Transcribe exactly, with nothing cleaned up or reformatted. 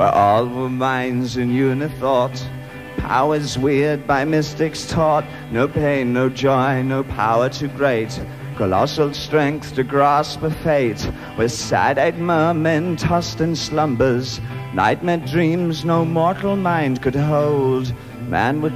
where all were minds in unithought. Powers weird by mystics taught, no pain, no joy, no power too great, colossal strength to grasp a fate, where sad-eyed mermen tossed in slumbers, nightmare dreams no mortal mind could hold. Man would